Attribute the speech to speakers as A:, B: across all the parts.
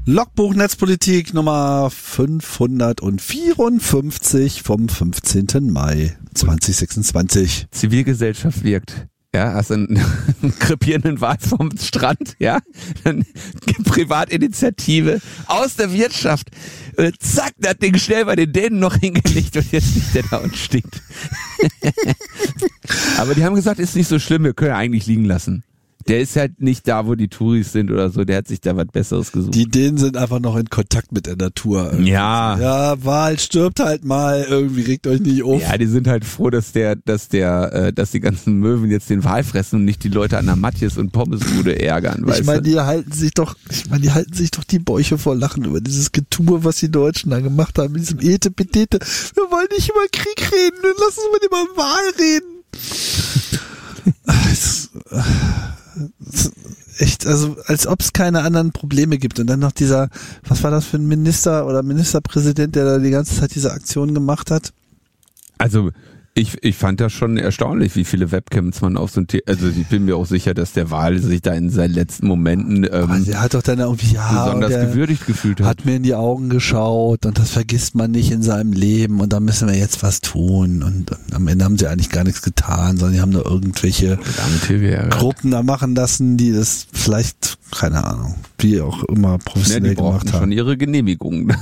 A: Logbuch Netzpolitik Nummer 554 vom 15. Mai 2026.
B: Zivilgesellschaft wirkt. Ja, hast einen krepierenden Wal vom Strand, ja, dann Privatinitiative aus der Wirtschaft, zack, das Ding schnell bei den Dänen noch hingelegt und jetzt liegt der da und stinkt. Aber die haben gesagt, ist nicht so schlimm, wir können ja eigentlich liegen lassen. Der ist halt nicht da, wo die Touris sind oder so, der hat sich da was Besseres gesucht.
A: Die Dänen sind einfach noch in Kontakt mit der Natur. Irgendwie.
B: Ja.
A: Ja, Wal stirbt halt mal, irgendwie regt euch nicht auf.
B: Ja, die sind halt froh, dass die ganzen Möwen jetzt den Wal fressen und nicht die Leute an der Matjes und Pommesbude ärgern, weißt du?
A: Ich meine, die halten sich doch die Bäuche vor Lachen über dieses Getue, was die Deutschen da gemacht haben, mit diesem Etepetete. Wir wollen nicht über Krieg reden, lass uns mal über Wal reden. Echt, also als ob es keine anderen Probleme gibt. Und dann noch dieser, was war das für ein Minister oder Ministerpräsident, der da die ganze Zeit diese Aktion gemacht hat?
B: Also ich fand das schon erstaunlich, wie viele Webcams man auf so ein also ich bin mir auch sicher, dass der Wal sich da in seinen letzten Momenten
A: der hat doch dann irgendwie
B: besonders gewürdigt gefühlt
A: hat mir in die Augen geschaut und das vergisst man nicht in seinem Leben und da müssen wir jetzt was tun und am Ende haben sie eigentlich gar nichts getan, sondern die haben nur irgendwelche Gruppen da machen lassen, die das vielleicht, keine Ahnung, wie auch immer professionell gemacht haben.
B: Schon ihre Genehmigungen.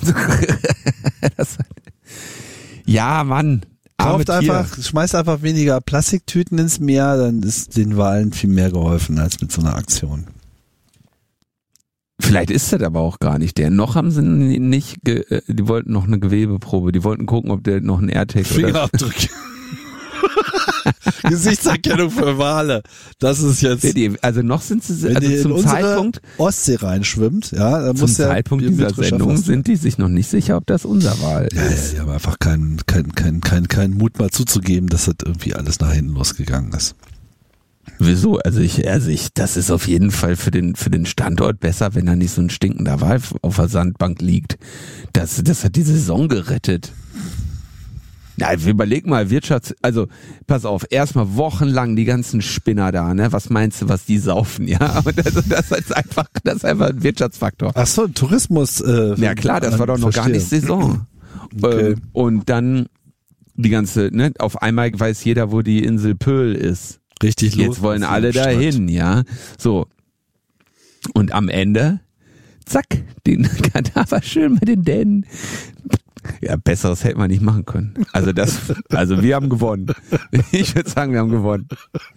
B: Ja, Mann.
A: Schmeißt einfach weniger Plastiktüten ins Meer, dann ist den Walen viel mehr geholfen als mit so einer Aktion.
B: Vielleicht ist das aber auch gar nicht der. Noch haben sie nicht, die wollten noch eine Gewebeprobe, die wollten gucken, ob der noch einen AirTag
A: Fingerabdruck. Gesichtserkennung für Wale. Das ist jetzt.
B: Also noch sind sie,
A: wenn
B: also
A: die
B: zum Zeitpunkt
A: Ostsee reinschwimmt, ja, dann muss
B: zum Zeitpunkt dieser Sendung sind die sich noch nicht sicher, ob das unser Wal ist.
A: Ja, die haben einfach keinen Mut mal zuzugeben, dass das irgendwie alles nach hinten losgegangen ist.
B: Wieso? Also das ist auf jeden Fall für den Standort besser, wenn da nicht so ein stinkender Wal auf der Sandbank liegt. Das hat die Saison gerettet. Na, überleg mal, also pass auf, erstmal wochenlang die ganzen Spinner da, ne? Was meinst du, was die saufen, ja? Und das ist einfach ein Wirtschaftsfaktor.
A: Ach so, Tourismus.
B: Ja klar, das war doch noch gar nicht Saison. Okay. Und dann die ganze, ne? Auf einmal weiß jeder, wo die Insel Pöhl ist.
A: Richtig los.
B: Jetzt wollen alle dahin, ja? So. Und am Ende, zack, den Kadaver schön mit den Dänen. Ja, besseres hätte man nicht machen können. Also wir haben gewonnen. Ich würde sagen, wir haben gewonnen.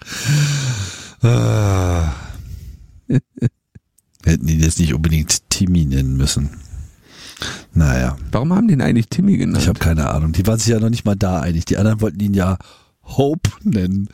A: Hätten die jetzt nicht unbedingt Timmy nennen müssen. Naja.
B: Warum haben die ihn eigentlich Timmy genannt?
A: Ich habe keine Ahnung. Die waren sich ja noch nicht mal da einig. Die anderen wollten ihn ja Hope nennen.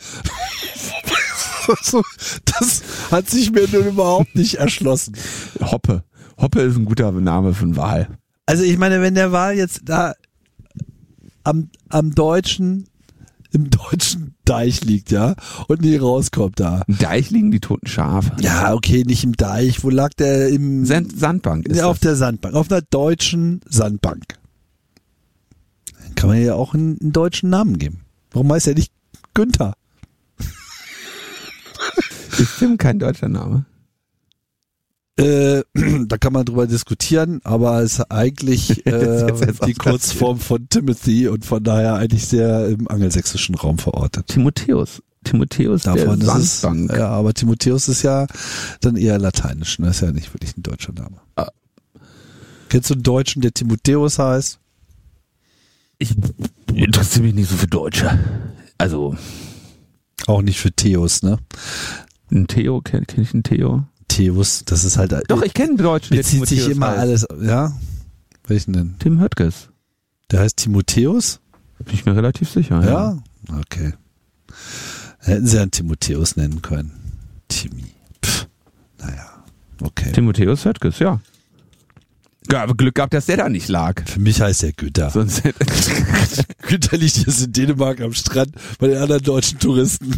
A: Das hat sich mir nun überhaupt nicht erschlossen.
B: Hoppe. Hoppe ist ein guter Name für einen Wal.
A: Also ich meine, wenn der Wal jetzt da im deutschen Deich liegt, ja, und nie rauskommt da.
B: Im Deich liegen die toten Schafe.
A: Ja, okay, nicht im Deich. Wo lag der? Im
B: Sandbank ist
A: auf der Sandbank, auf einer deutschen Sandbank. Dann kann man ja auch einen deutschen Namen geben. Warum heißt er nicht Günther?
B: Ist Tim kein deutscher Name?
A: Da kann man drüber diskutieren, aber es ist eigentlich die Kurzform von Timothy und von daher eigentlich sehr im angelsächsischen Raum verortet.
B: Timotheus
A: Davon
B: der
A: ist
B: Sandbank.
A: Ja, aber Timotheus ist ja dann eher lateinisch, ne? Ist ja nicht wirklich ein deutscher Name. Kennst du einen Deutschen, der Timotheus heißt?
B: Ich interessiere mich nicht so für Deutsche. Also
A: auch nicht für Theos, ne?
B: Ein Theo, kenn ich einen Theo?
A: Theos, das ist halt.
B: Doch, ich kenne einen Deutschen, der
A: bezieht sich immer
B: heißt.
A: alles, ja? Welchen denn?
B: Tim Höttges.
A: Der heißt Timotheus?
B: Bin ich mir relativ sicher, ja.
A: Okay. Hätten sie einen Timotheus nennen können. Timmy. Naja, okay.
B: Timotheus Höttges, ja. Ja, aber Glück gehabt, dass der da nicht lag.
A: Für mich heißt der Günther.
B: Sonst
A: Günther liegt jetzt in Dänemark am Strand bei den anderen deutschen Touristen.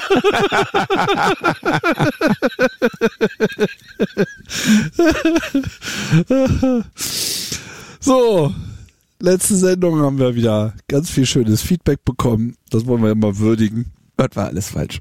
A: So, letzte Sendung haben wir wieder ganz viel schönes Feedback bekommen. Das wollen wir ja mal würdigen.
B: Das war alles falsch.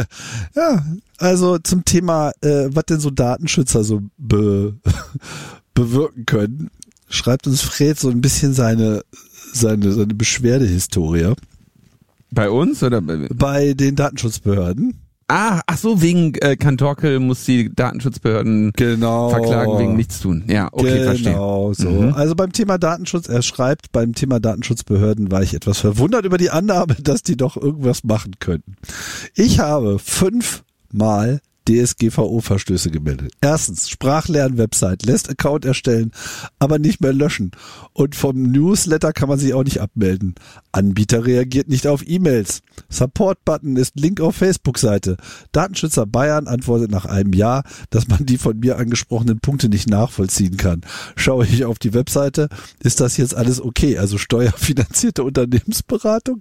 A: Ja, also zum Thema, was denn so Datenschützer so bewirken können, schreibt uns Fred so ein bisschen seine Beschwerdehistorie.
B: Bei uns oder
A: bei den Datenschutzbehörden?
B: Ach so, wegen Kantorkel muss die Datenschutzbehörden verklagen wegen nichts tun. Ja, okay, verstehe.
A: Genau so. Also beim Thema Datenschutz, er schreibt, beim Thema Datenschutzbehörden war ich etwas verwundert über die Annahme, dass die doch irgendwas machen könnten. Ich habe 5-mal DSGVO-Verstöße gemeldet. Erstens, Sprachlernen-Website, lässt Account erstellen, aber nicht mehr löschen. Und vom Newsletter kann man sich auch nicht abmelden. Anbieter reagiert nicht auf E-Mails. Support-Button ist Link auf Facebook-Seite. Datenschützer Bayern antwortet nach einem Jahr, dass man die von mir angesprochenen Punkte nicht nachvollziehen kann. Schaue ich auf die Webseite, ist das jetzt alles okay? Also steuerfinanzierte Unternehmensberatung?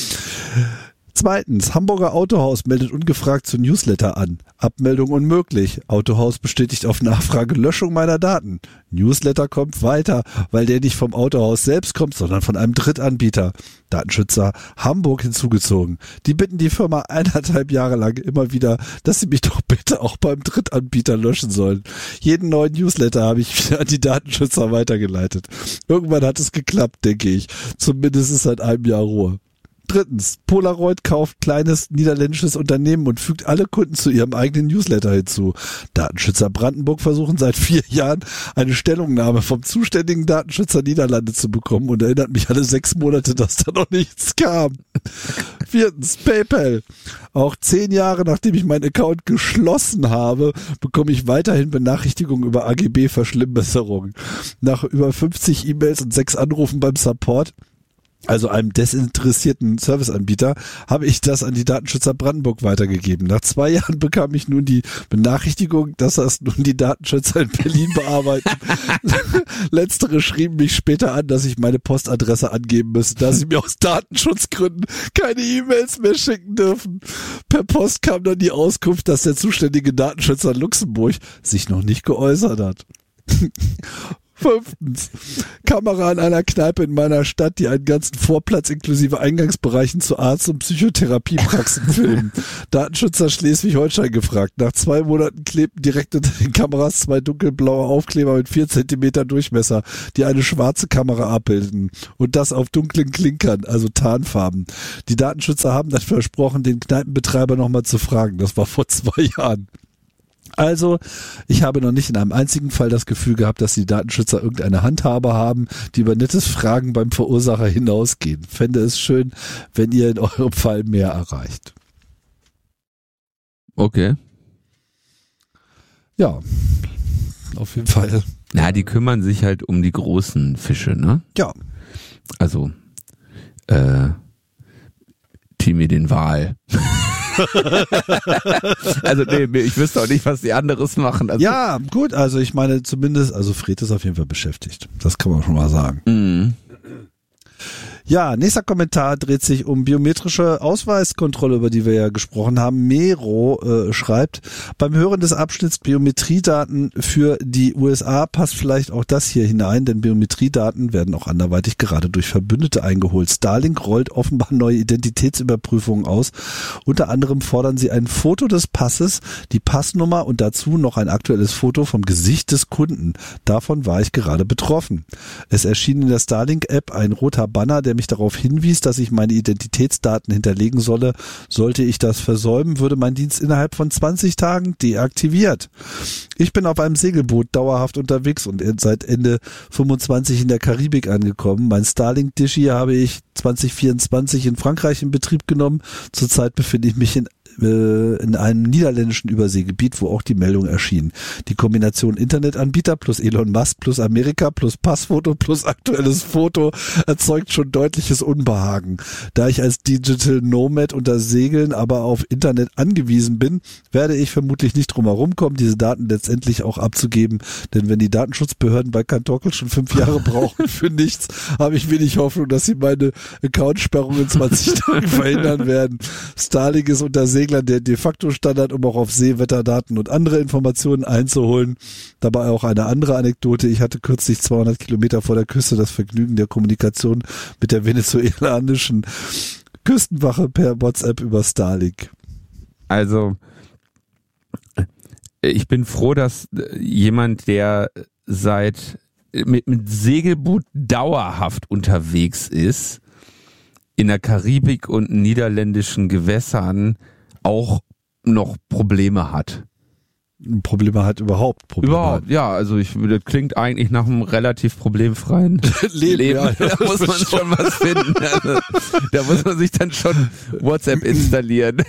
A: Zweitens, Hamburger Autohaus meldet ungefragt zu Newsletter an. Abmeldung unmöglich. Autohaus bestätigt auf Nachfrage Löschung meiner Daten. Newsletter kommt weiter, weil der nicht vom Autohaus selbst kommt, sondern von einem Drittanbieter. Datenschützer Hamburg hinzugezogen. Die bitten die Firma 1,5 Jahre lang immer wieder, dass sie mich doch bitte auch beim Drittanbieter löschen sollen. Jeden neuen Newsletter habe ich wieder an die Datenschützer weitergeleitet. Irgendwann hat es geklappt, denke ich. Zumindest ist seit einem Jahr Ruhe. Drittens, Polaroid kauft kleines niederländisches Unternehmen und fügt alle Kunden zu ihrem eigenen Newsletter hinzu. Datenschützer Brandenburg versuchen seit 4 Jahren eine Stellungnahme vom zuständigen Datenschützer Niederlande zu bekommen und erinnert mich alle 6 Monate, dass da noch nichts kam. Viertens, PayPal. Auch 10 Jahre nachdem ich meinen Account geschlossen habe, bekomme ich weiterhin Benachrichtigungen über AGB-Verschlimmbesserungen. Nach über 50 E-Mails und 6 Anrufen beim Support, also einem desinteressierten Serviceanbieter, habe ich das an die Datenschützer Brandenburg weitergegeben. Nach 2 Jahren bekam ich nun die Benachrichtigung, dass das nun die Datenschützer in Berlin bearbeiten. Letztere schrieben mich später an, dass ich meine Postadresse angeben müsse, da sie mir aus Datenschutzgründen keine E-Mails mehr schicken dürfen. Per Post kam dann die Auskunft, dass der zuständige Datenschützer in Luxemburg sich noch nicht geäußert hat. 5. Kamera in einer Kneipe in meiner Stadt, die einen ganzen Vorplatz inklusive Eingangsbereichen zu Arzt- und Psychotherapiepraxen filmen. Datenschützer Schleswig-Holstein gefragt. Nach 2 Monaten klebten direkt unter den Kameras 2 dunkelblaue Aufkleber mit 4 Zentimeter Durchmesser, die eine schwarze Kamera abbildeten. Und das auf dunklen Klinkern, also Tarnfarben. Die Datenschützer haben dann versprochen, den Kneipenbetreiber nochmal zu fragen. Das war vor 2 Jahren. Also, ich habe noch nicht in einem einzigen Fall das Gefühl gehabt, dass die Datenschützer irgendeine Handhabe haben, die über nettes Fragen beim Verursacher hinausgehen. Fände es schön, wenn ihr in eurem Fall mehr erreicht.
B: Okay.
A: Ja, auf jeden Fall.
B: Na, die kümmern sich halt um die großen Fische, ne?
A: Ja.
B: Also, Timmy den Wal. Also nee, ich wüsste auch nicht, was die anderes machen. Also
A: ja, gut, also ich meine zumindest, also Fred ist auf jeden Fall beschäftigt. Das kann man schon mal sagen.
B: Mhm.
A: Ja, nächster Kommentar dreht sich um biometrische Ausweiskontrolle, über die wir ja gesprochen haben. Mero schreibt, beim Hören des Abschnitts Biometriedaten für die USA passt vielleicht auch das hier hinein, denn Biometriedaten werden auch anderweitig gerade durch Verbündete eingeholt. Starlink rollt offenbar neue Identitätsüberprüfungen aus. Unter anderem fordern sie ein Foto des Passes, die Passnummer und dazu noch ein aktuelles Foto vom Gesicht des Kunden. Davon war ich gerade betroffen. Es erschien in der Starlink-App ein roter Banner, der mich darauf hinwies, dass ich meine Identitätsdaten hinterlegen solle. Sollte ich das versäumen, würde mein Dienst innerhalb von 20 Tagen deaktiviert. Ich bin auf einem Segelboot dauerhaft unterwegs und seit Ende 25 in der Karibik angekommen. Mein Starlink-Dischi habe ich 2024 in Frankreich in Betrieb genommen. Zurzeit befinde ich mich in einem niederländischen Überseegebiet, wo auch die Meldung erschien. Die Kombination Internetanbieter plus Elon Musk plus Amerika plus Passfoto plus aktuelles Foto erzeugt schon deutliches Unbehagen. Da ich als Digital Nomad unter Segeln aber auf Internet angewiesen bin, werde ich vermutlich nicht drum herum kommen, diese Daten letztendlich auch abzugeben, denn wenn die Datenschutzbehörden bei Kantorkel schon 5 Jahre brauchen für nichts, habe ich wenig Hoffnung, dass sie meine Accountsperrung in 20 Tagen verhindern werden. Starlink ist unter Seglern der de facto Standard, um auch auf Seewetterdaten und andere Informationen einzuholen. Dabei auch eine andere Anekdote. Ich hatte kürzlich 200 Kilometer vor der Küste das Vergnügen der Kommunikation mit der venezolanischen Küstenwache per WhatsApp über Starlink.
B: Also, ich bin froh, dass jemand, der mit Segelboot dauerhaft unterwegs ist, in der Karibik und niederländischen Gewässern auch noch Probleme hat.
A: Probleme hat überhaupt.
B: Ja, also das klingt eigentlich nach einem relativ problemfreien Leben. Ja, da muss man schon was finden. Also, da muss man sich dann schon WhatsApp installieren.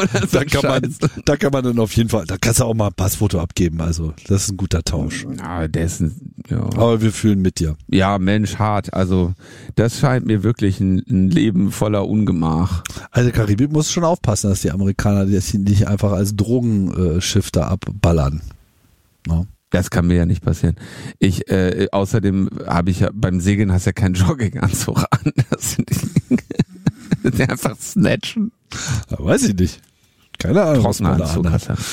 A: Da kann man dann auf jeden Fall, da kannst du auch mal ein Passfoto abgeben. Also das ist ein guter Tausch.
B: Ja,
A: Aber wir fühlen mit dir.
B: Ja, Mensch, hart. Also das scheint mir wirklich ein Leben voller Ungemach.
A: Also Karibik muss schon aufpassen, dass die Amerikaner das nicht einfach als Drogenschiff da abballern. No.
B: Das kann mir ja nicht passieren. Außerdem habe ich ja beim Segeln hast ja keinen Jogginganzug an. Das sind einfach snatchen.
A: Ja, weiß ich nicht. Keine Ahnung.
B: Trockenanzug hast du.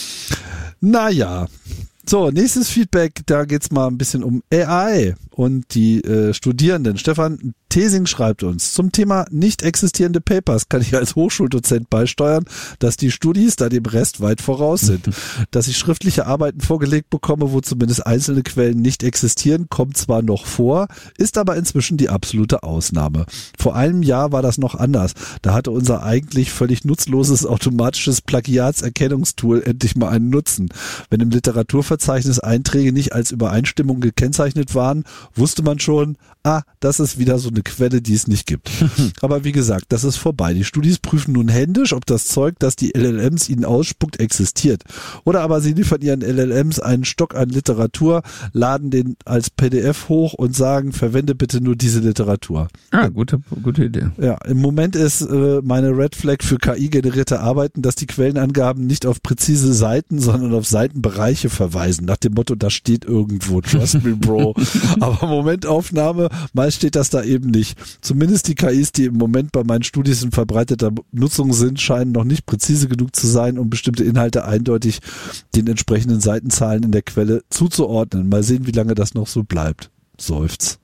A: Naja. So, nächstes Feedback, da geht's mal ein bisschen um AI und die Studierenden. Stefan Thesing schreibt uns, zum Thema nicht existierende Papers kann ich als Hochschuldozent beisteuern, dass die Studis da dem Rest weit voraus sind. Dass ich schriftliche Arbeiten vorgelegt bekomme, wo zumindest einzelne Quellen nicht existieren, kommt zwar noch vor, ist aber inzwischen die absolute Ausnahme. Vor einem Jahr war das noch anders. Da hatte unser eigentlich völlig nutzloses automatisches Plagiatserkennungstool endlich mal einen Nutzen. Wenn im Literaturverzeichnis Einträge nicht als Übereinstimmung gekennzeichnet waren, wusste man schon, das ist wieder so eine Quelle, die es nicht gibt. Aber wie gesagt, das ist vorbei. Die Studis prüfen nun händisch, ob das Zeug, das die LLMs ihnen ausspuckt, existiert. Oder aber sie liefern ihren LLMs einen Stock an Literatur, laden den als PDF hoch und sagen, verwende bitte nur diese Literatur.
B: Gute Idee.
A: Ja, im Moment ist meine Red Flag für KI-generierte Arbeiten, dass die Quellenangaben nicht auf präzise Seiten, sondern auf Seitenbereiche verweisen. Nach dem Motto, das steht irgendwo, trust me, Bro. Aber Momentaufnahme, mal steht das da eben nicht. Zumindest die KIs, die im Moment bei meinen Studis in verbreiteter Nutzung sind, scheinen noch nicht präzise genug zu sein, um bestimmte Inhalte eindeutig den entsprechenden Seitenzahlen in der Quelle zuzuordnen. Mal sehen, wie lange das noch so bleibt. Seufz.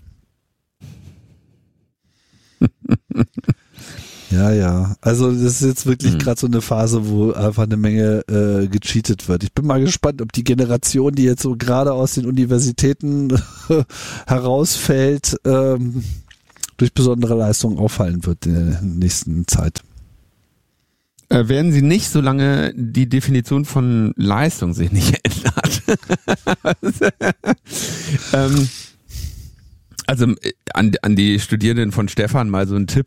A: Ja. Also das ist jetzt wirklich gerade so eine Phase, wo einfach eine Menge gecheatet wird. Ich bin mal gespannt, ob die Generation, die jetzt so gerade aus den Universitäten herausfällt, durch besondere Leistungen auffallen wird in der nächsten Zeit.
B: Werden sie nicht, solange die Definition von Leistung sich nicht ändert. Also an die Studierenden von Stefan mal so ein Tipp.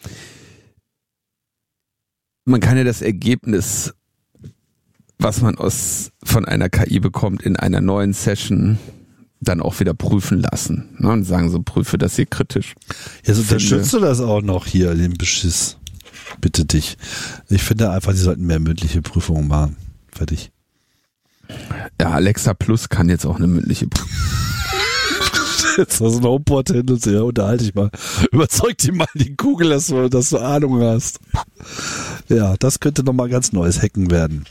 B: Man kann ja das Ergebnis, was man von einer KI bekommt, in einer neuen Session dann auch wieder prüfen lassen. Ne? Und sagen so, prüfe das hier kritisch.
A: Jetzt unterstützt du das auch noch hier, den Beschiss. Bitte dich. Ich finde einfach, die sollten mehr mündliche Prüfungen machen. Fertig.
B: Ja, Alexa Plus kann jetzt auch eine mündliche Prüfung.
A: Jetzt hast du ein HomePod hin und so, unterhalte ich mal. Überzeug die mal die Kugel, dass du Ahnung hast. Ja, das könnte nochmal ganz neues Hacken werden.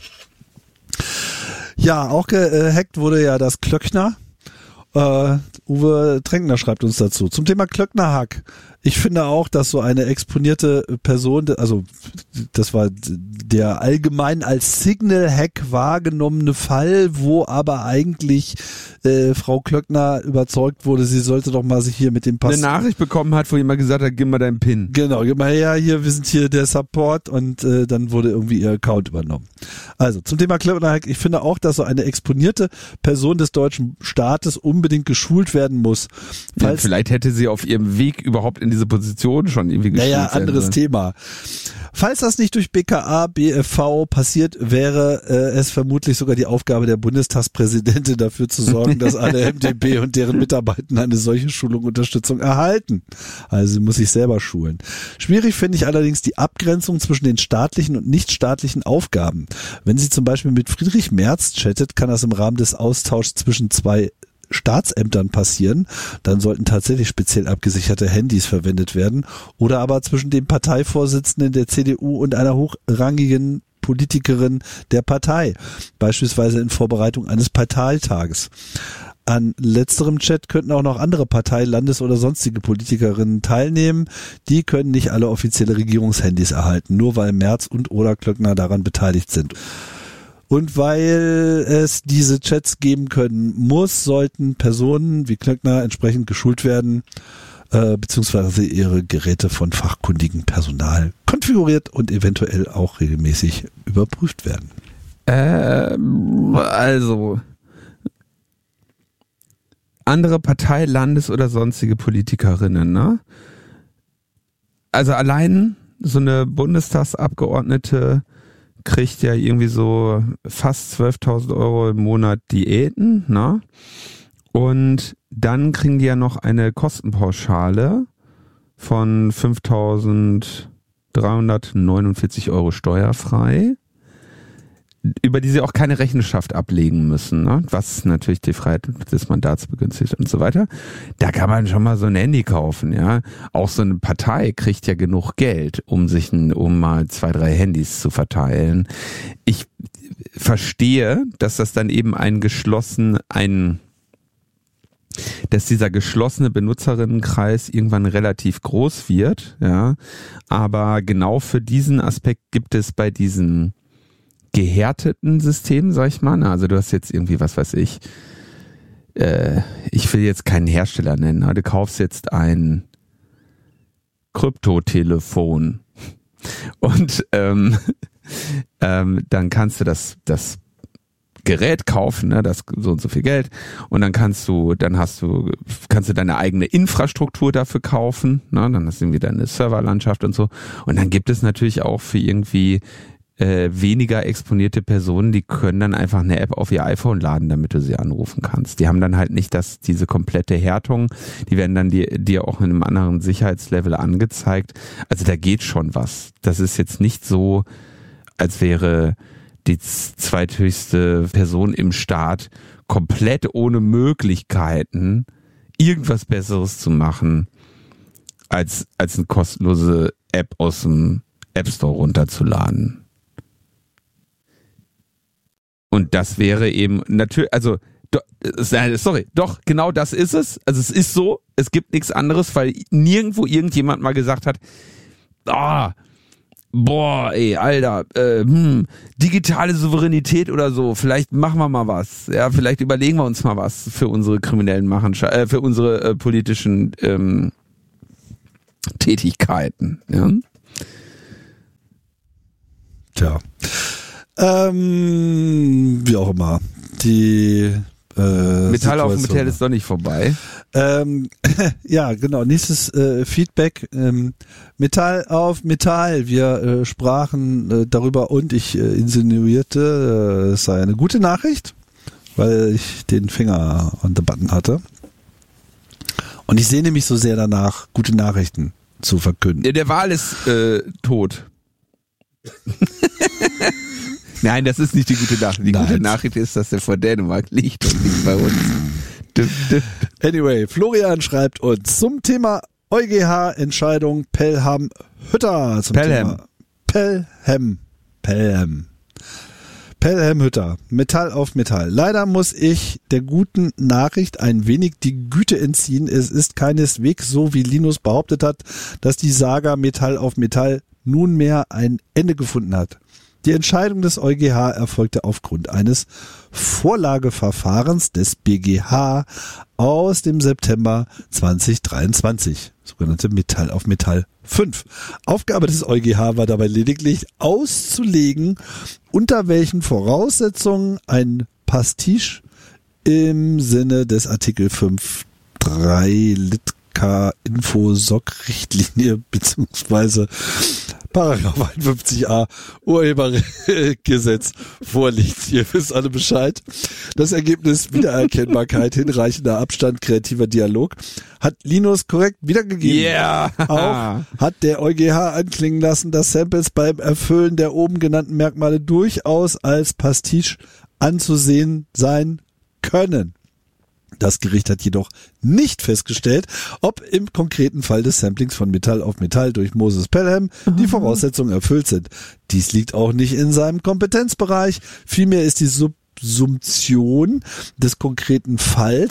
A: Ja, auch gehackt wurde ja das Klöckner. Uwe Tränkner schreibt uns dazu. Zum Thema Klöckner-Hack. Ich finde auch, dass so eine exponierte Person, also das war der allgemein als Signal-Hack wahrgenommene Fall, wo aber eigentlich Frau Klöckner überzeugt wurde, sie sollte doch mal sich hier mit dem Pass...
B: Eine Nachricht bekommen hat, wo jemand gesagt hat, gib mal deinen PIN.
A: Genau, gib mal her, hier, wir sind hier der Support und dann wurde irgendwie ihr Account übernommen. Also zum Thema Klöckner-Hack, ich finde auch, dass so eine exponierte Person des deutschen Staates unbedingt geschult werden muss.
B: Ja, vielleicht hätte sie auf ihrem Weg überhaupt in diese Position schon irgendwie geschult werden.
A: Naja, anderes Thema. Falls das nicht durch BKA, BFV passiert, wäre es vermutlich sogar die Aufgabe der Bundestagspräsidentin dafür zu sorgen, dass alle MdB und deren Mitarbeiter eine solche Schulung, Unterstützung erhalten. Also sie muss sich selber schulen. Schwierig finde ich allerdings die Abgrenzung zwischen den staatlichen und nichtstaatlichen Aufgaben. Wenn sie zum Beispiel mit Friedrich Merz chattet, kann das im Rahmen des Austauschs zwischen zwei Staatsämtern passieren, dann sollten tatsächlich speziell abgesicherte Handys verwendet werden oder aber zwischen dem Parteivorsitzenden der CDU und einer hochrangigen Politikerin der Partei, beispielsweise in Vorbereitung eines Parteitages. An letzterem Chat könnten auch noch andere Partei-, Landes- oder sonstige Politikerinnen teilnehmen. Die können nicht alle offizielle Regierungshandys erhalten, nur weil Merz und oder Klöckner daran beteiligt sind. Und weil es diese Chats geben können muss, sollten Personen wie Klöckner entsprechend geschult werden, beziehungsweise ihre Geräte von fachkundigem Personal konfiguriert und eventuell auch regelmäßig überprüft werden.
B: Also andere Partei, Landes- oder sonstige Politikerinnen, ne? Also allein so eine Bundestagsabgeordnete kriegt ja irgendwie so fast 12.000 Euro im Monat Diäten, ne? Und dann kriegen die ja noch eine Kostenpauschale von 5.349 Euro steuerfrei, über die sie auch keine Rechenschaft ablegen müssen, ne? Was natürlich die Freiheit des Mandats begünstigt und so weiter. Da kann man schon mal so ein Handy kaufen, ja. Auch so eine Partei kriegt ja genug Geld, um mal 2, 3 Handys zu verteilen. Ich verstehe, dass das dann eben dass dieser geschlossene Benutzerinnenkreis irgendwann relativ groß wird, ja. Aber genau für diesen Aspekt gibt es bei diesen gehärteten Systemen, sag ich mal. Also du hast jetzt irgendwie, was weiß ich, ich will jetzt keinen Hersteller nennen, aber du kaufst jetzt ein Kryptotelefon und dann kannst du das Gerät kaufen, ne, das so und so viel Geld, und dann kannst du deine eigene Infrastruktur dafür kaufen, ne, dann hast du irgendwie deine Serverlandschaft und so, und dann gibt es natürlich auch für irgendwie weniger exponierte Personen, die können dann einfach eine App auf ihr iPhone laden, damit du sie anrufen kannst. Die haben dann halt nicht diese komplette Härtung, die werden dann dir auch in einem anderen Sicherheitslevel angezeigt. Also da geht schon was. Das ist jetzt nicht so, als wäre die zweithöchste Person im Staat komplett ohne Möglichkeiten, irgendwas Besseres zu machen, als eine kostenlose App aus dem App Store runterzuladen. Und das wäre eben natürlich, doch, genau das ist es. Also es ist so, es gibt nichts anderes, weil nirgendwo irgendjemand mal gesagt hat, Alter, digitale Souveränität oder so, vielleicht machen wir mal was. Ja, vielleicht überlegen wir uns mal was für unsere kriminellen für unsere politischen Tätigkeiten. Ja?
A: Tja. Wie auch immer. Die
B: Metall auf Metall ist doch nicht vorbei.
A: Ja, genau. Nächstes Feedback. Metall auf Metall. Wir sprachen darüber und ich insinuierte, es sei eine gute Nachricht, weil ich den Finger on the Button hatte. Und ich sehne mich so sehr danach, gute Nachrichten zu verkünden.
B: Der Wal ist tot. Nein, das ist nicht die gute Nachricht. Die gute Nachricht ist, dass der vor Dänemark liegt und nicht bei uns.
A: Anyway, Florian schreibt uns zum Thema EuGH-Entscheidung Pelham-Hütter. Pelham-Hütter. Metall auf Metall. Leider muss ich der guten Nachricht ein wenig die Güte entziehen. Es ist keineswegs so, wie Linus behauptet hat, dass die Saga Metall auf Metall nunmehr ein Ende gefunden hat. Die Entscheidung des EuGH erfolgte aufgrund eines Vorlageverfahrens des BGH aus dem September 2023, sogenannte Metall auf Metall 5. Aufgabe des EuGH war dabei lediglich auszulegen, unter welchen Voraussetzungen ein Pastiche im Sinne des Artikel 5.3 Litka-Info-Soc-Richtlinie beziehungsweise Paragraph 51a Urhebergesetz vorliegt. Ihr wisst alle Bescheid. Das Ergebnis Wiedererkennbarkeit, hinreichender Abstand, kreativer Dialog hat Linus korrekt wiedergegeben.
B: Yeah.
A: Auch hat der EuGH anklingen lassen, dass Samples beim Erfüllen der oben genannten Merkmale durchaus als Pastiche anzusehen sein können. Das Gericht hat jedoch nicht festgestellt, ob im konkreten Fall des Samplings von Metall auf Metall durch Moses Pelham die Voraussetzungen erfüllt sind. Dies liegt auch nicht in seinem Kompetenzbereich. Vielmehr ist die Subsumption des konkreten Falls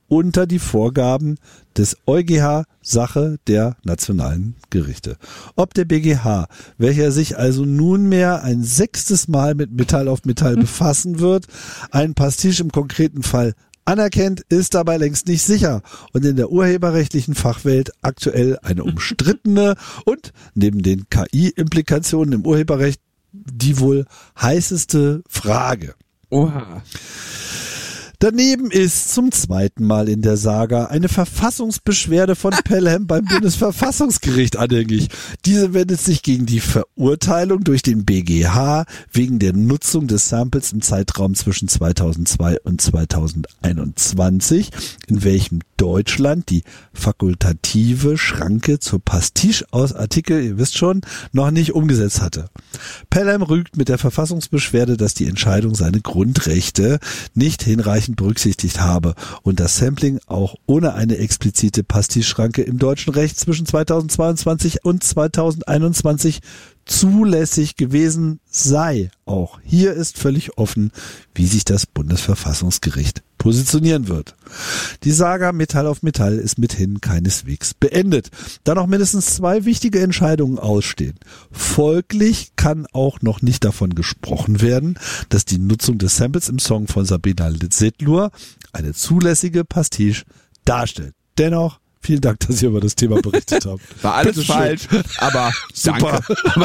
A: unter die Vorgaben des EuGH, Sache der nationalen Gerichte. Ob der BGH, welcher sich also nunmehr ein 6. Mal mit Metall auf Metall befassen wird, einen Pastiche im konkreten Fall anerkennt, ist dabei längst nicht sicher und in der urheberrechtlichen Fachwelt aktuell eine umstrittene und neben den KI-Implikationen im Urheberrecht die wohl heißeste Frage.
B: Oha.
A: Daneben ist zum 2. Mal in der Saga eine Verfassungsbeschwerde von Pelham beim Bundesverfassungsgericht anhängig. Diese wendet sich gegen die Verurteilung durch den BGH wegen der Nutzung des Samples im Zeitraum zwischen 2002 und 2021, in welchem Deutschland die fakultative Schranke zur Pastiche aus Artikel, ihr wisst schon, noch nicht umgesetzt hatte. Pelham rügt mit der Verfassungsbeschwerde, dass die Entscheidung seine Grundrechte nicht hinreichend berücksichtigt habe und das Sampling auch ohne eine explizite Pastiche-Schranke im deutschen Recht zwischen 2022 und 2021 zulässig gewesen sei. Auch hier ist völlig offen, wie sich das Bundesverfassungsgericht positionieren wird. Die Saga Metall auf Metall ist mithin keineswegs beendet, da noch mindestens 2 wichtige Entscheidungen ausstehen. Folglich kann auch noch nicht davon gesprochen werden, dass die Nutzung des Samples im Song von Sabina Sedlur eine zulässige Pastiche darstellt. Dennoch vielen Dank, dass ihr über das Thema berichtet habt.
B: War alles falsch, aber
A: super.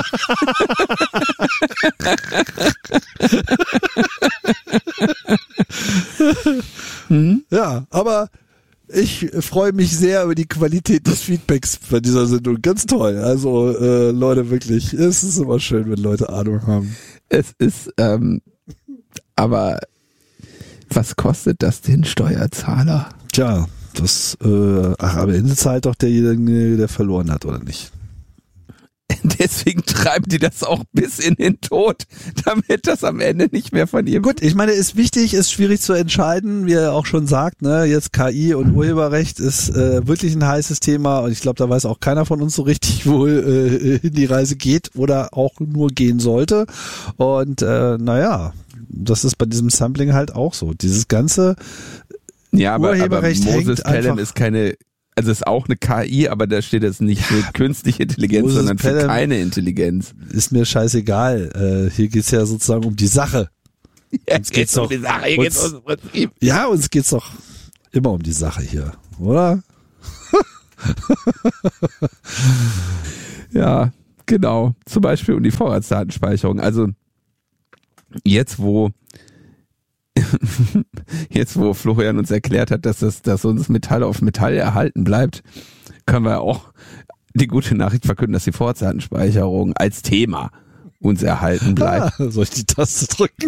A: Danke. Ja, aber ich freue mich sehr über die Qualität des Feedbacks bei dieser Sendung. Ganz toll. Also Leute, wirklich, es ist immer schön, wenn Leute Ahnung haben.
B: Es ist, aber was kostet das den Steuerzahler?
A: Tja, das, am Ende zahlt doch derjenige, der verloren hat, oder nicht?
B: Deswegen treiben die das auch bis in den Tod, damit das am Ende nicht mehr von ihr.
A: Gut, ich meine, ist wichtig, ist schwierig zu entscheiden, wie er auch schon sagt, ne, jetzt KI und Urheberrecht ist wirklich ein heißes Thema und ich glaube, da weiß auch keiner von uns so richtig, wo hin die Reise geht oder auch nur gehen sollte. Und naja, das ist bei diesem Sampling halt auch so. Dieses ganze Urheberrecht
B: aber Moses
A: hängt
B: Pelham
A: einfach,
B: ist keine, also ist auch eine KI, aber da steht jetzt nicht für künstliche Intelligenz,
A: Moses
B: sondern für
A: Pelham
B: keine Intelligenz.
A: ist mir scheißegal. Hier geht's ja sozusagen um die Sache. Uns geht's doch,
B: um die Sache, hier geht's ums Prinzip.
A: Ja, uns geht's doch immer um die Sache hier, oder?
B: Ja, genau. Zum Beispiel um die Vorratsdatenspeicherung. Also jetzt, wo Florian uns erklärt hat, dass uns Metall auf Metall erhalten bleibt, können wir auch die gute Nachricht verkünden, dass die Vorratsdatenspeicherung als Thema uns erhalten bleibt.
A: Soll ich die Taste drücken?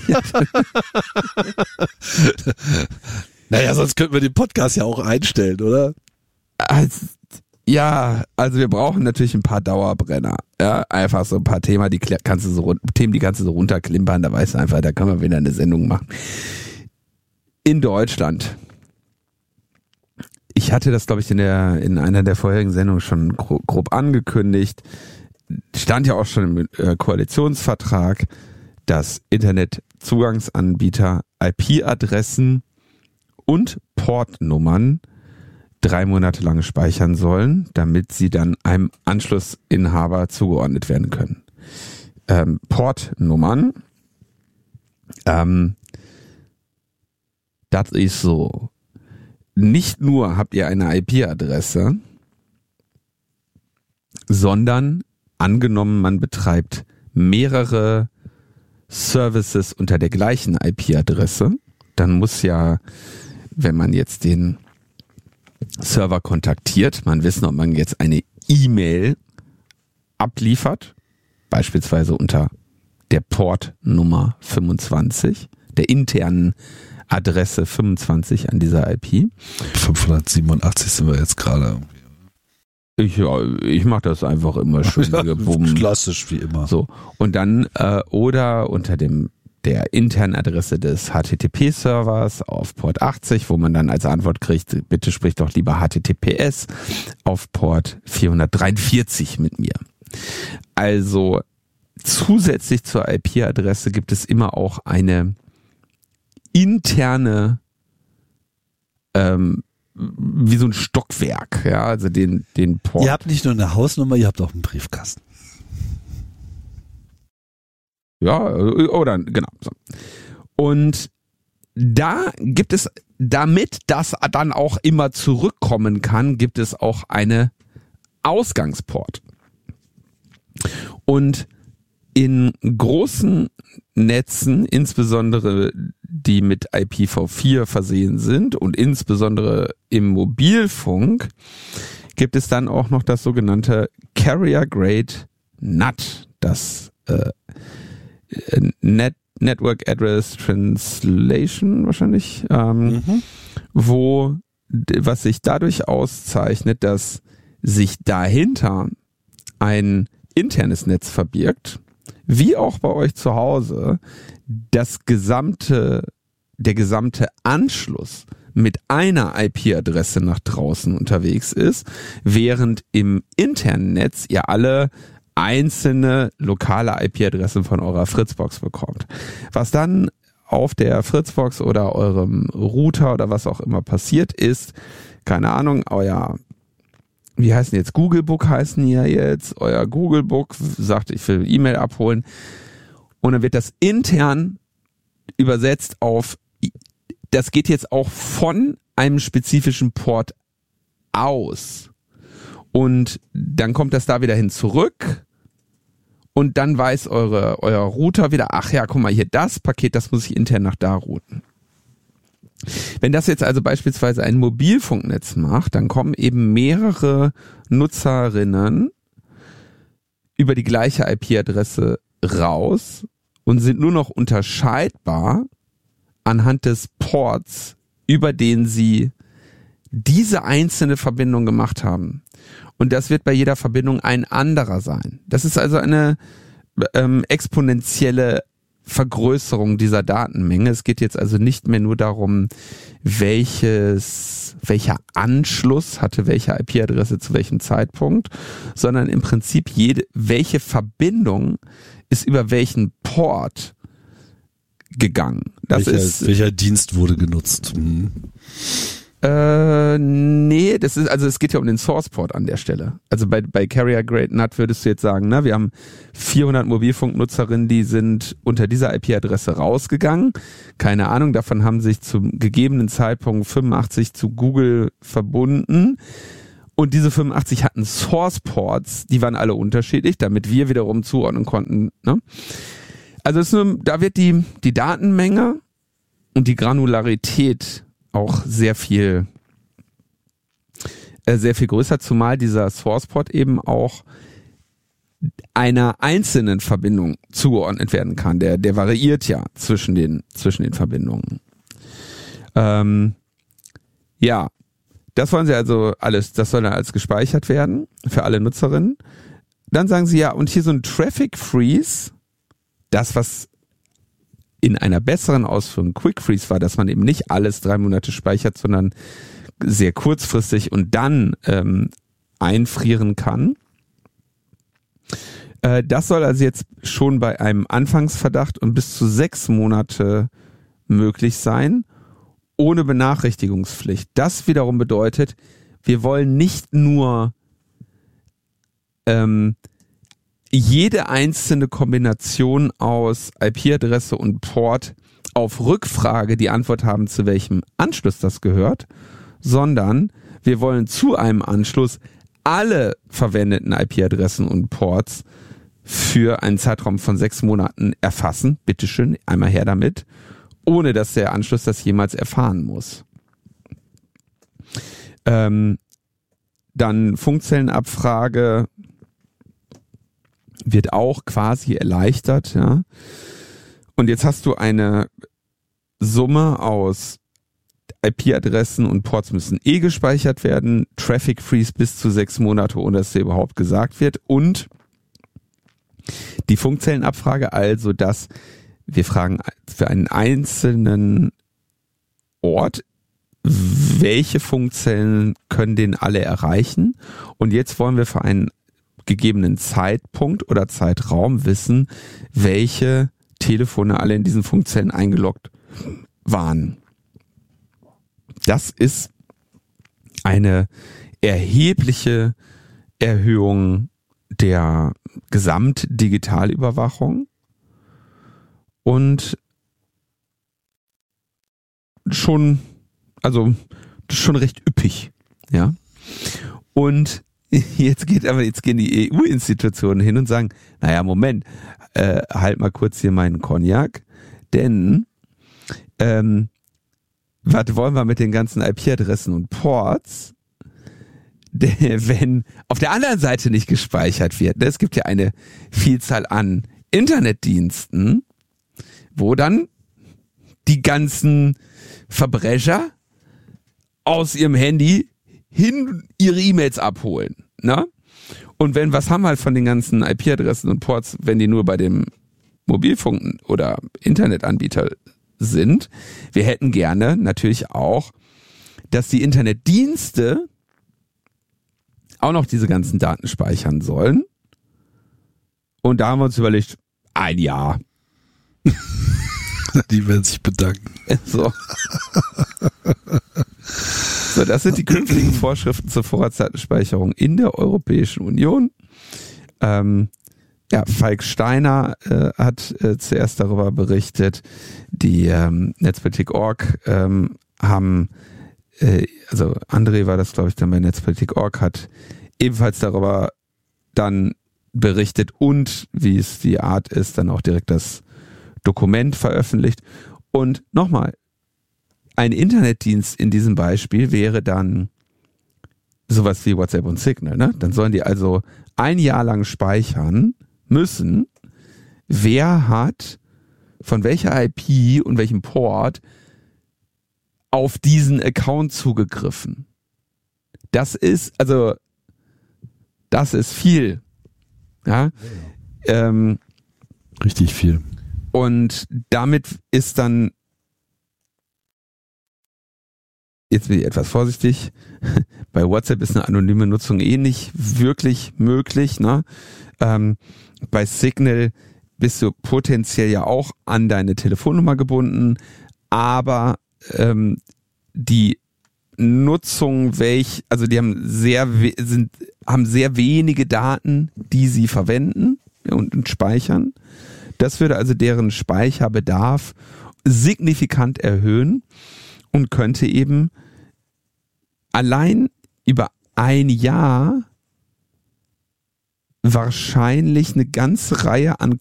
A: Naja, sonst könnten wir den Podcast ja auch einstellen, oder?
B: Also wir brauchen natürlich ein paar Dauerbrenner. Ja, einfach so ein paar Themen, die kannst du so runterklimpern, da weißt du einfach, da kann man wieder eine Sendung machen. In Deutschland. Ich hatte das, glaube ich, in einer der vorherigen Sendungen schon grob angekündigt. Stand ja auch schon im Koalitionsvertrag, dass Internetzugangsanbieter IP-Adressen und Portnummern 3 Monate lang speichern sollen, damit sie dann einem Anschlussinhaber zugeordnet werden können. Portnummern, das ist so. Nicht nur habt ihr eine IP-Adresse, sondern angenommen, man betreibt mehrere Services unter der gleichen IP-Adresse, dann muss ja, wenn man jetzt den Server kontaktiert, man wissen, ob man jetzt eine E-Mail abliefert, beispielsweise unter der Portnummer 25, der internen Adresse 25 an dieser IP.
A: 587 sind wir jetzt gerade.
B: Ich mache das einfach immer schön.
A: Klassisch wie immer.
B: So. Und dann oder unter der internen Adresse des HTTP-Servers auf Port 80, wo man dann als Antwort kriegt, bitte sprich doch lieber HTTPS auf Port 443 mit mir. Also zusätzlich zur IP-Adresse gibt es immer auch eine interne wie so ein Stockwerk, ja, also den Port.
A: Ihr habt nicht nur eine Hausnummer, ihr habt auch einen Briefkasten.
B: Ja, oder genau. So. Und da gibt es, damit das dann auch immer zurückkommen kann, gibt es auch eine Ausgangsport. Und in großen Netzen, insbesondere die mit IPv4 versehen sind und insbesondere im Mobilfunk, gibt es dann auch noch das sogenannte Carrier Grade NAT, das Network Address Translation wahrscheinlich, was sich dadurch auszeichnet, dass sich dahinter ein internes Netz verbirgt, wie auch bei euch zu Hause, der gesamte Anschluss mit einer IP-Adresse nach draußen unterwegs ist, während im internen Netz ihr alle einzelne lokale IP-Adressen von eurer Fritzbox bekommt. Was dann auf der Fritzbox oder eurem Router oder was auch immer passiert ist, keine Ahnung, wie heißen jetzt? Googlebook heißen ja jetzt. Euer Googlebook sagt, ich will E-Mail abholen. Und dann wird das intern übersetzt auf, das geht jetzt auch von einem spezifischen Port aus. Und dann kommt das da wieder hin zurück. Und dann weiß euer Router wieder, ach ja, guck mal, hier das Paket, das muss ich intern nach da routen. Wenn das jetzt also beispielsweise ein Mobilfunknetz macht, dann kommen eben mehrere Nutzerinnen über die gleiche IP-Adresse raus und sind nur noch unterscheidbar anhand des Ports, über den sie diese einzelne Verbindung gemacht haben. Und das wird bei jeder Verbindung ein anderer sein. Das ist also eine exponentielle Vergrößerung dieser Datenmenge. Es geht jetzt also nicht mehr nur darum, welcher Anschluss hatte welche IP-Adresse zu welchem Zeitpunkt, sondern im Prinzip welche Verbindung ist über welchen Port gegangen.
A: Welcher Dienst wurde genutzt?
B: Nee, es geht ja um den Source-Port an der Stelle. Also bei Carrier Grade NAT würdest du jetzt sagen, ne, wir haben 400 Mobilfunknutzerinnen, die sind unter dieser IP-Adresse rausgegangen. Keine Ahnung, davon haben sich zum gegebenen Zeitpunkt 85 zu Google verbunden. Und diese 85 hatten Source-Ports, die waren alle unterschiedlich, damit wir wiederum zuordnen konnten. Ne? Also da wird die Datenmenge und die Granularität auch sehr viel größer, zumal dieser Source-Port eben auch einer einzelnen Verbindung zugeordnet werden kann. Der variiert ja zwischen den Verbindungen. Ja, das wollen sie also alles, das soll dann alles gespeichert werden für alle Nutzerinnen. Dann sagen sie ja, und hier so ein Traffic Freeze, das was in einer besseren Ausführung Quick Freeze war, dass man eben nicht alles 3 Monate speichert, sondern sehr kurzfristig und dann einfrieren kann. Das soll also jetzt schon bei einem Anfangsverdacht und bis zu 6 Monate möglich sein, ohne Benachrichtigungspflicht. Das wiederum bedeutet, wir wollen nicht nur jede einzelne Kombination aus IP-Adresse und Port auf Rückfrage die Antwort haben, zu welchem Anschluss das gehört, sondern wir wollen zu einem Anschluss alle verwendeten IP-Adressen und Ports für einen Zeitraum von 6 Monaten erfassen. Bitteschön, einmal her damit, ohne dass der Anschluss das jemals erfahren muss. Dann Funkzellenabfrage wird auch quasi erleichtert, ja. Und jetzt hast du eine Summe aus IP-Adressen und Ports müssen gespeichert werden, Traffic Freeze bis zu 6 Monate, ohne dass dir überhaupt gesagt wird, und die Funkzellenabfrage, also dass wir fragen für einen einzelnen Ort, welche Funkzellen können den alle erreichen, und jetzt wollen wir für einen gegebenen Zeitpunkt oder Zeitraum wissen, welche Telefone alle in diesen Funkzellen eingeloggt waren. Das ist eine erhebliche Erhöhung der Gesamtdigitalüberwachung und schon recht üppig, ja. Und jetzt gehen die EU-Institutionen hin und sagen, naja, Moment, halt mal kurz hier meinen Cognac, denn was wollen wir mit den ganzen IP-Adressen und Ports, wenn auf der anderen Seite nicht gespeichert wird? Es gibt ja eine Vielzahl an Internetdiensten, wo dann die ganzen Verbrecher aus ihrem Handy hin ihre E-Mails abholen, ne? Und was haben wir halt von den ganzen IP-Adressen und Ports, wenn die nur bei dem Mobilfunk- oder Internetanbieter sind? Wir hätten gerne natürlich auch, dass die Internetdienste auch noch diese ganzen Daten speichern sollen. Und da haben wir uns überlegt, ein Jahr.
A: Die werden sich bedanken.
B: So, das sind die künftigen Vorschriften zur Vorratsdatenspeicherung in der Europäischen Union. Falk Steiner hat zuerst darüber berichtet. Die Netzpolitik.org haben, also André war das, glaube ich, dann bei Netzpolitik.org, hat ebenfalls darüber dann berichtet und, wie es die Art ist, dann auch direkt das Dokument veröffentlicht. Und nochmal, ein Internetdienst in diesem Beispiel wäre dann sowas wie WhatsApp und Signal, ne? Dann sollen die also ein Jahr lang speichern müssen, wer hat von welcher IP und welchem Port auf diesen Account zugegriffen. Das ist viel. Ja?
A: Richtig viel.
B: Und damit ist dann, jetzt bin ich etwas vorsichtig, bei WhatsApp ist eine anonyme Nutzung nicht wirklich möglich, ne? Bei Signal bist du potenziell ja auch an deine Telefonnummer gebunden, aber die Nutzung, die haben sehr wenige Daten, die sie verwenden und speichern. Das würde also deren Speicherbedarf signifikant erhöhen und könnte eben allein über ein Jahr wahrscheinlich eine ganze Reihe an